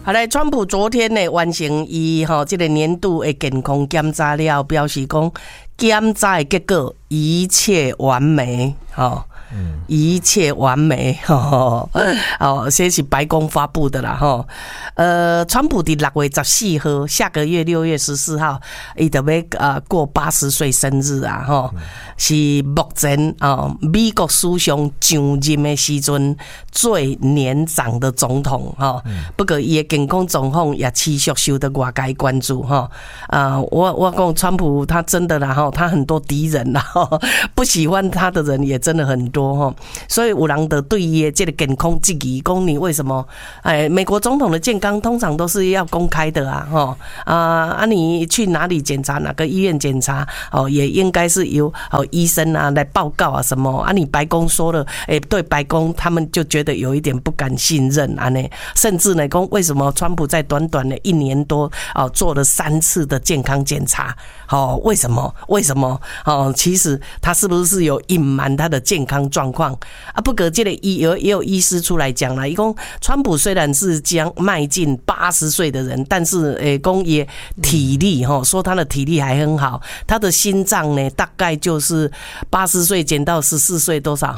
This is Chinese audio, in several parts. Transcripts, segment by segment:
好来，川普昨天呢完成伊这个年度的健康检查了，表示讲检查的结果一切完美，一切完美，这是白宫发布的啦，川普伫6月14号，下个月6月14号，伊就要过80岁生日啊，是目前美国史上上任的时阵最年长的总统不过伊的健康状况也持续受到外界关注我讲川普他真的啦他很多敌人啦不喜欢他的人也真的很多所以有人就对伊的这个健康质疑，讲你为什么美国总统的健康通常都是要公开的你去哪里检查，哪个医院检查也应该是由医生来报告什么你白宫说了对白宫他们就觉得有一点不敢信任甚至呢讲为什么川普在短短的1年多做了3次的健康检查为什么其实他是不是有隐瞒他的健康状况不过这个也有医师出来讲了，他说川普虽然是将迈进80岁的人，但是说也体力说他的体力还很好，他的心脏呢大概就是80岁减到14岁多少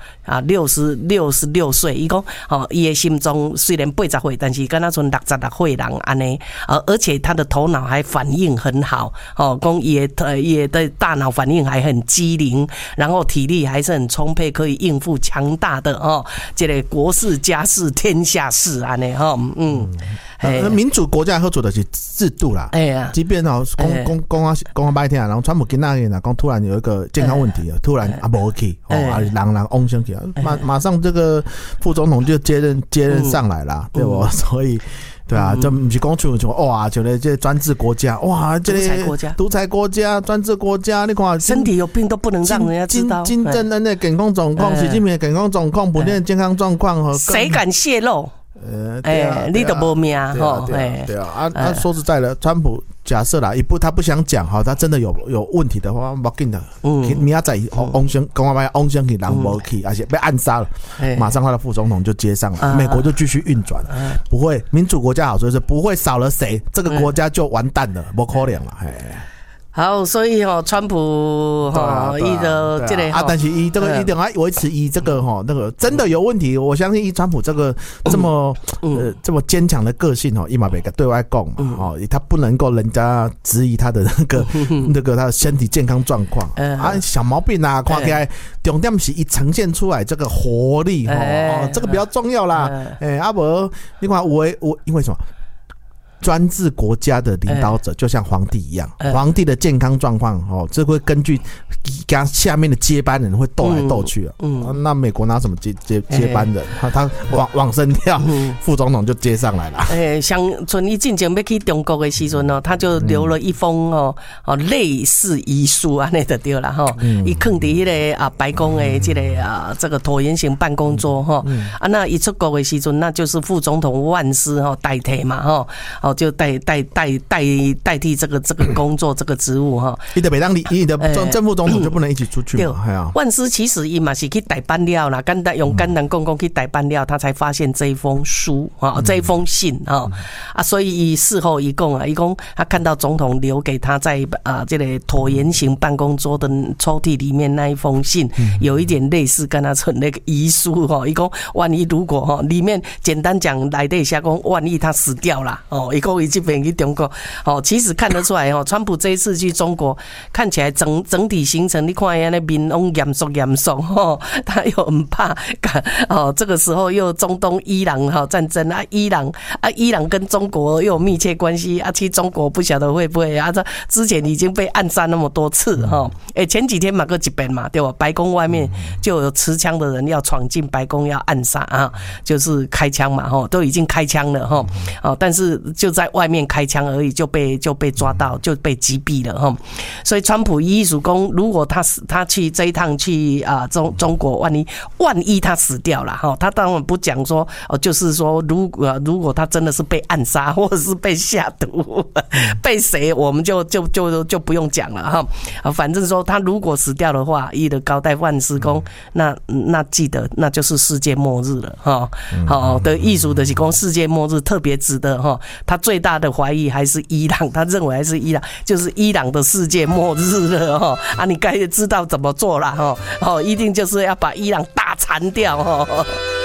66岁，他说他的心脏虽然80岁，但是跟他剩66岁人这样而且他的头脑还反应很好说他的大脑反应还很机灵，然后体力还是很充沛，可以应付强大的这个国事家事天下事这样民主国家好处的是制度啦，即便讲歹听，然后川普今天讲突然有一个健康问题突然没去人嗡上去马上这个副总统就接任上来啦，对不？所以对啊，这不是讲像哇，像这专制国家哇，这独裁国家专制国家，你看身体有病都不能让人家知道， 金正恩的健康状况，习近平的健康状况，普遍健康状况谁敢泄露？你都没命对啊，说实在的，川普假设啦，他不想讲他真的有问题的话，不要紧的，明仔载翁先讲话翁先去人没去，而且被暗杀了，马上他的副总统就接上了，美国就继续运转，不会民主国家好处是不会少了谁，这个国家就完蛋了，不可能了。 好，所以川普伊的这个但是伊这个一定要维持伊这个那个真的有问题，我相信伊川普这个这么坚强的个性伊嘛袂对外讲嘛他不能够人家质疑他的那个他的身体健康状况小毛病看起来重点是伊呈现出来这个活力这个比较重要啦不你看我因为什么？专制国家的领导者就像皇帝一样，皇帝的健康状况这会根据跟下面的接班人会斗来斗去那美国拿什么接班人？他往生掉，副总统就接上来了。 像春伊进前要去中国的时阵他就留了一封类似遗书安尼就对了伊放伫迄个白宫的这个椭圆形办公桌那一出国的时阵，那就是副总统万斯代替嘛就代替这个工作这个职务伊就袂当伊的正副总统就不能一起出去嘛万斯其实伊嘛是去代办了啦，用简单讲去代办了，他才发现这一封书这一封信所以事后伊讲他看到总统留给他在这个椭圆形办公桌的抽屉里面那一封信有一点类似跟他存那个遗书伊讲万一如果里面简单讲内底写讲万一他死掉了伊讲伊这边去中国其实看得出来川普这一次去中国看起来整体行程你看他那面拢严肃他又很怕这个时候又中东伊朗战争伊朗跟中国又有密切关系去中国不晓得会不会这之前已经被暗杀那么多次前几天嘛个一遍嘛对吧，白宫外面就有持枪的人要闯进白宫要暗杀就是开枪嘛都已经开枪了但是就就在外面开枪而已，就被抓到，就被击毙了哈。所以川普意思说，如果他去这一趟去中国，万一他死掉了哈，他当然不讲说就是说如果他真的是被暗杀或者是被下毒，被谁我们就不用讲了哈。反正说他如果死掉的话，伊的交代万事公，那记得那就是世界末日了哈。好的意思就是说世界末日特别值得哈。他最大的怀疑还是伊朗，他认为还是伊朗，就是伊朗的世界末日了哈。啊，你该知道怎么做了哈。哦，一定就是要把伊朗大铲掉哈。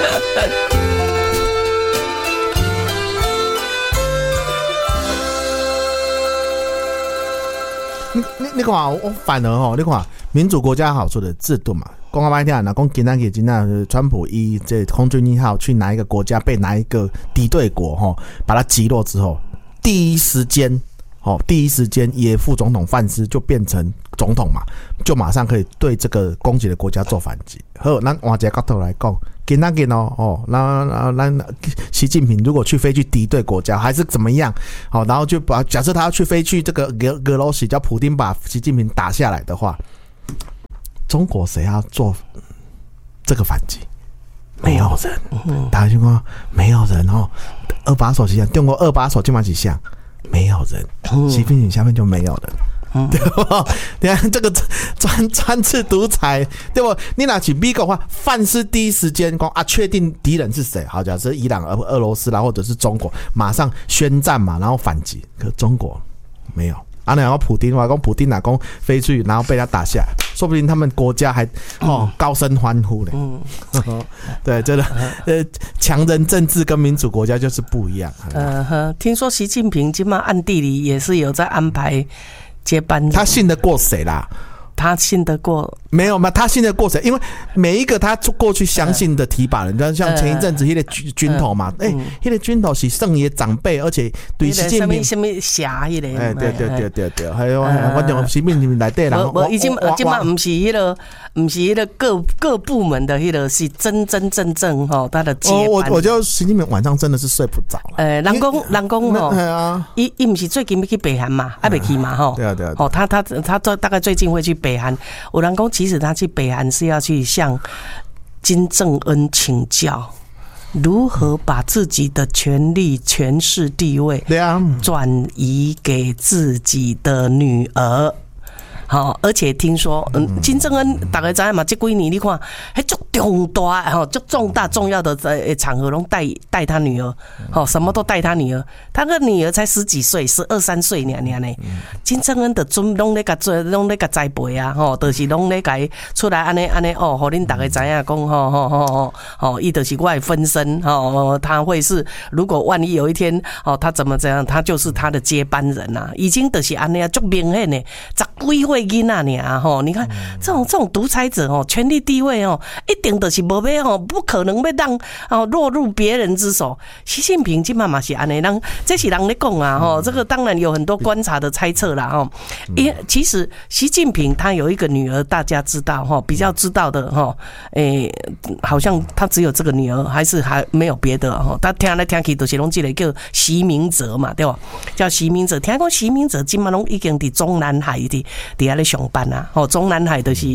你看我反而你看民主国家好处的制度嘛，讲到白天，那讲今天川普这空军1号去哪一个国家被哪一个敌对国把它击落之后，第一时间也副总统范斯就变成总统嘛，就马上可以对这个攻击的国家做反击。好，咱换一个角度来讲，今天那习近平如果飞去敌对国家还是怎么样，好，然后就假设他要飞去这个俄罗斯，叫普丁把习近平打下来的话，中国谁要做这个反击？没有人，大家就说没有人二把手是像中国2把手就蛮几像，没有人，习近平下面就没有人。对吧？你看这个专制独裁，对不？你拿起美国的话，范斯第一时间说确定敌人是谁？好，假设伊朗、俄罗斯啦，或者是中国，马上宣战嘛，然后反击。可中国没有。然后普丁哪公飞去，然后被他打下来，说不定他们国家还高声欢呼嘞。对，真的，强人政治跟民主国家就是不一样。 听说习近平今晚暗地里也是有在安排接班人， 他信得过谁啦？ 他信得过没有嘛？他信得过谁？因为每一个他过去相信的提拔人，像前一阵子那个军头嘛，那个军头是圣爷长辈，而且对习近平什么侠那个， 对，还有反正习近平内底人， 我已经不是那个各部门的那个是真正他的接班。 我觉得习近平晚上真的是睡不着了。 人讲伊不是最近要去北韩嘛，还没去嘛吼。 对啊。 他大概最近会去北韩。有人说其实他去北韩是要去向金正恩请教如何把自己的权力、权势、地位转移给自己的女儿。好，而且听说，金正恩大家知道嘛？这几年你看，还足重大足重大重要的场合，拢带他女儿，什么都带他女儿。他个女儿才10几岁，12、13岁呢。金正恩的准拢咧甲栽培啊，就是拢咧甲出来安尼互恁大家知影讲，伊就是我的分身，他会是如果万一有一天他怎么样，他就是他的接班人啊，已经就是安尼啊，足明显的10几岁囡仔尔你看这种独裁者权力地位一定就是无要不可能要让落入别人之手。习近平今嘛嘛是安尼，这是人咧讲啊这个当然有很多观察的猜测啦其实习近平他有一个女儿，大家知道比较知道的好像他只有这个女儿，还是还没有别的他听来听去都是拢这个叫习明哲嘛，对吧？叫习明哲，听讲习明哲今嘛拢已经伫中南海伫遐咧上班啊，中南海就是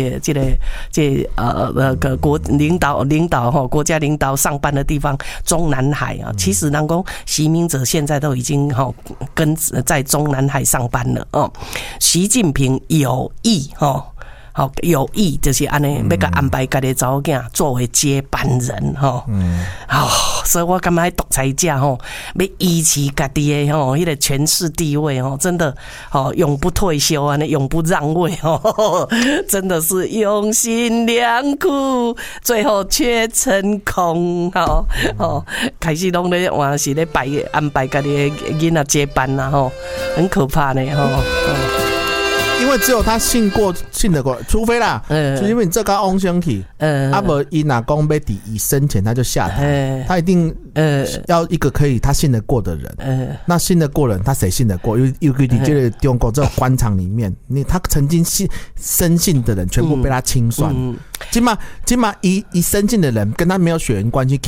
国领导国家领导上班的地方，中南海啊。其实人讲习明哲现在都已经跟在中南海上班了习近平有意有意就是安尼要甲安排家己查某囝作为接班人所以我感觉独裁者要维持家己的迄个权势地位真的永不退休啊，永不让位真的是用心良苦，最后却成空开始拢咧换是咧安排家己的囡仔接班啦很可怕呢因为只有他信得过，除非啦，因为你这个翁先去，不伊若讲要伫伊生前他就下台，他一定要一个可以他信得过的人，那信得过人，他谁信得过？因为你这个中国这个官场里面，他曾经深信的人全部被他清算，起码伊深信的人跟他没有血缘关系起来。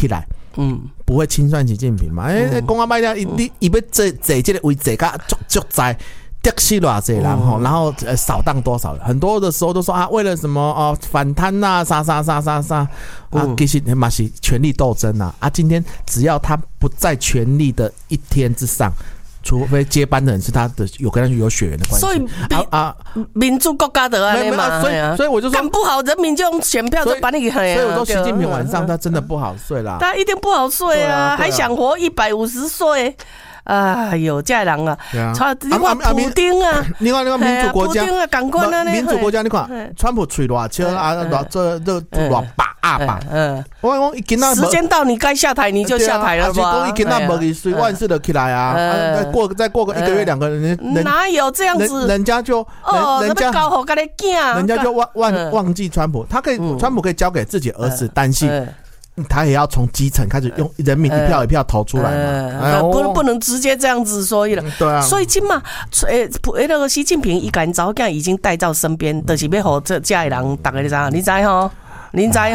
不会清算习近平嘛？讲啊歹听，伊要坐这个位坐甲足在。得死偌济人然后扫荡多少人？很多的时候都说啊，为了什么反贪呐，啥啊，其实嘛是权力斗争啊。今天只要他不在权力的一天之上，除非接班的人是他的跟他有血缘的关系， 所以民主国家的安尼嘛， 所以我就说， 干不好，人民就用选票就把你给。所以我说，习近平晚上他真的不好睡啦， 他一定不好睡啊，还想活150岁。哎呦，这人啊，你看普丁啊， 你看民主国家， 普丁啊，港官啊， 民主国家，你看川普吹偌笑啊，这偌拔吧。我讲伊今仔时间到，你该下台你就下台了吧？ 讲伊今仔无伊随万事的起来啊，再过个1个月2个人， 哪有这样子？ 人家就人家搞好个的囝， 人家就忘记川普，他可以川普可以交给自己儿子担心。他也要从基层开始用人民一票一票投出来嘛， 不能直接这样子说了。 对啊， 所以今嘛，那个习近平一个人早间已经带到身边，就是要和这家的人，大家你知吼？您知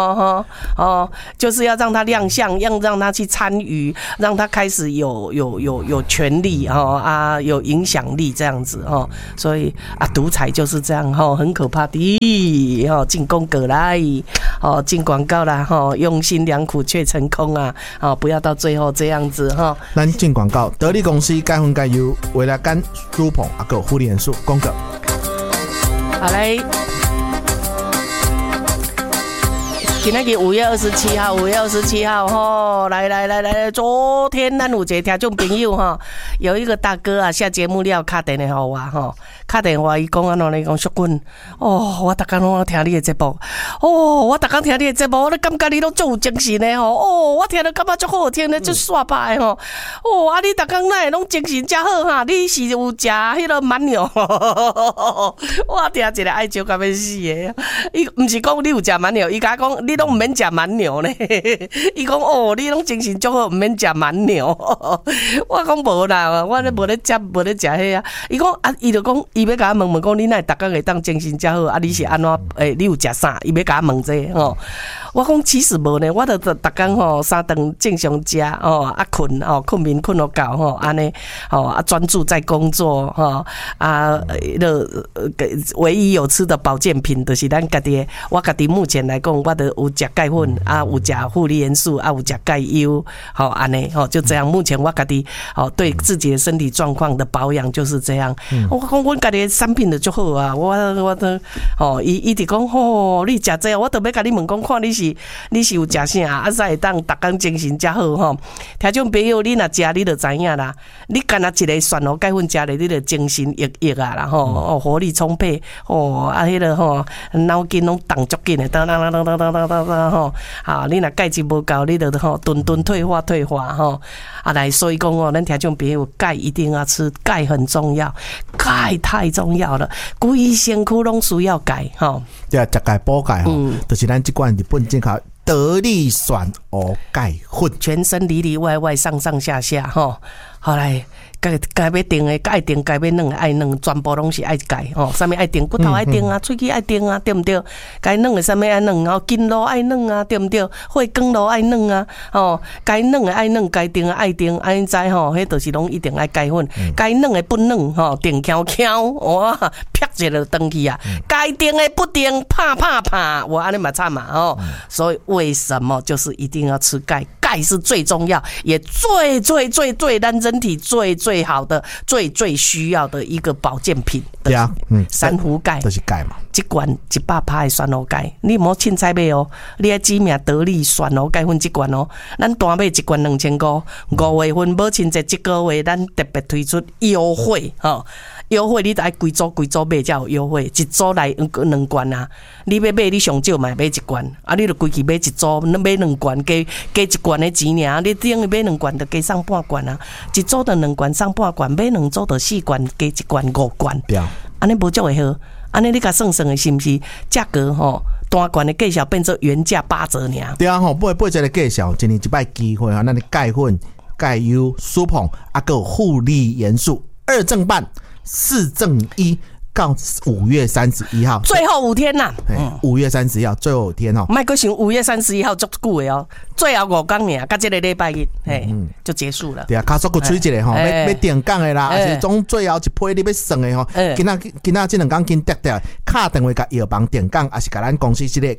就是要让他亮相，让他去参与，让他开始有权利有影响力这样子所以独裁就是这样很可怕的进攻过来进广告啦用心良苦却成空不要到最后这样子咱进广告，得力公司该分该优，为了干猪棚还有护理元素广告。 好嘞。今天5月27号来，昨天咱有一个听众朋友有一个大哥啊下节目了打电话给我打电话伊讲安怎呢？讲淑君我逐工拢听你的节目我逐工听你的节目，我感觉你拢足有精神的我听了感觉足好听的，足煞白的你逐工哪会拢精神遮好你是有食迄个蛮牛我听一个爱笑到要死的，伊毋是讲你有食蛮牛，伊甲我讲你拢毋免食蛮牛呢。伊讲你拢精神足好，毋免食蛮牛。我讲无啦，我咧无咧食迄伊讲伊就讲伊要甲我问讲，你哪逐工会当精神遮好你是安怎你有食啥？伊要甲我问这我讲其实无呢，我就逐工3顿正常食困眠困到够安尼专注在工作唯一有吃的保健品就是咱家己，我家己目前来讲，我都有食钙粉有食护理元素有食钙优安尼就这样。目前我家己对自己的身体状况的保养就是这样。我讲阮家己的产品就足好我都伊直讲你食这我都要甲你问讲，看你是有食啥才会当逐工精神遮好听众朋友，你若食你就知影啦。你干那一个蒜头钙粉食咧，你就精神奕奕啦活力充沛迄个脑筋拢动足紧的，当你若钙质无够，你就顿退化来，所以讲咱听众朋友，钙一定要吃，钙很重要，钙太重要了，规身躯拢需要钙对食钙补钙就是咱这款日本进口得力酸蚵钙粉， 全身里里外外上上下下好来。该要定的该定，该要软的爱软，全部拢是爱钙啥物爱定，骨头爱定喙齿爱定对不对？该软的啥物爱软筋络爱软对不对？血管络爱软该软的爱软，该定的爱定，安尼知迄就是拢一定爱钙粉。该软的不软定翘翘哇，啪一下就登去该定的不定，啪，我安尼嘛惨嘛所以为什么就是一定要吃钙？钙是最重要，也最咱人体最好的、最需要的一个保健品。对啊，珊瑚钙就是钙嘛。 一罐100%的酸蚵钙，你莫凊彩买你要指名得力酸蚵钙粉一罐咱单买一罐2500，5月份母亲节这个月咱特别推出优惠优惠你得爱规组买才有优惠，一组来2罐你要买你上少嘛买1罐你就规气买一组，买2罐加1罐的钱尔，你等于买2罐就加送半罐一组就2罐送半罐，买2组就4罐加1罐5罐，安尼无足会好。安尼你甲算的是毋是价格单罐的价小变做原价8折尔？ 对啊买一个价小，一年一摆机会咱的钙粉、钙优、舒捧还有护理元素2正半4正1， 到5月31号， 最后5天呐。 5月31号最后5天哦。 莫阁想5月31号足久的哦，最后5天尔，甲这个礼拜日，就结束了。 对啊，卡索个吹一个吼，要定岗的啦，还是总最后一批你要算的吼。今仔这2天紧得得，打电话甲药房定岗，还是甲咱公司这个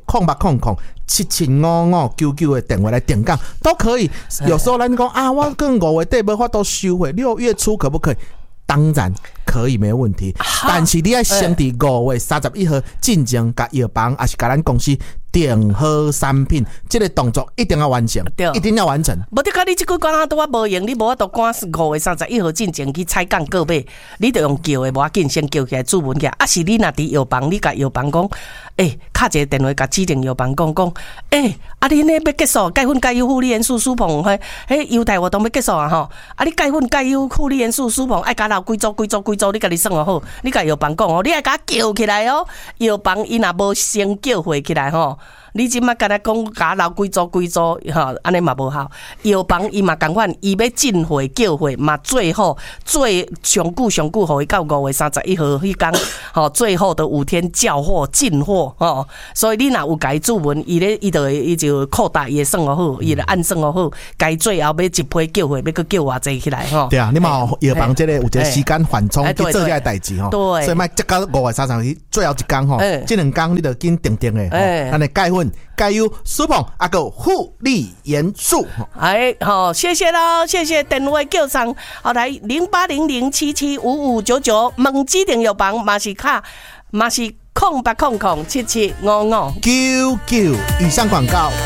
0800775599的电话来定岗都可以。有时候咱讲啊，我跟5月底无法度收回，6月初可不可以？当然可以，没问题。但是你要先伫5月31号进前，甲药房还是甲咱公司订好产品，这个动作一定要完成，一定要完成。 无得甲你这句讲啊，拄啊无用，你无法度赶5月31号进前去采购购买，你得用叫的，无要紧，先叫起来注文起来。啊是你若伫药房，你甲药房讲，敲一个电话甲指定药房讲，啊你呢要结束钙粉钙油护理元素舒膨，迄优待活动要结束啊吼，啊你钙粉钙油护理元素舒膨爱甲留几组，你甲你算好，你甲药房讲哦，你爱甲叫起来哦，药房伊若无先叫回起来吼。你即马敢若讲甲留几组吼，安尼嘛无效。药房伊嘛共款，伊要进货叫货嘛，最后上久，互伊到5月31号迄天，吼，最后的5天叫货进货吼。所以你若有甲伊注文，伊就扩大伊算好，伊就按算好，该最后要一批叫货，要搁叫偌济起来吼。 对啊，你嘛药房这个有一个时间缓冲去做这个代志吼。 对， 所以莫接到5月31号最后一天吼，这2天你就紧定的，咱的钙粉。钙油舒膨啊个护理元素， 好，谢谢咯，谢谢电话叫上，好来0800775599，问指定药房嘛是0800775599。 以上广告。